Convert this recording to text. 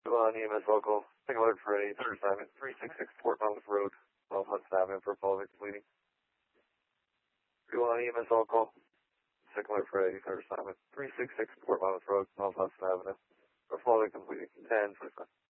Go on EMS local. Take alert for a third assignment. 366 Port Monmouth Road, 12 Hudson Avenue for Apollo completing. Go on EMS local. Take alert for a third assignment. 366 Port Monmouth Road, 12 Hudson Avenue for Apollo completing. 10:45.